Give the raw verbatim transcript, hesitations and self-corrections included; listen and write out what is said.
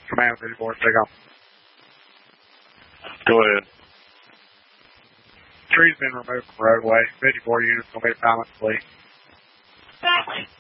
Command fifty-four, take off. Go ahead. Tree's been removed from roadway. fifty-four units will be silent, please.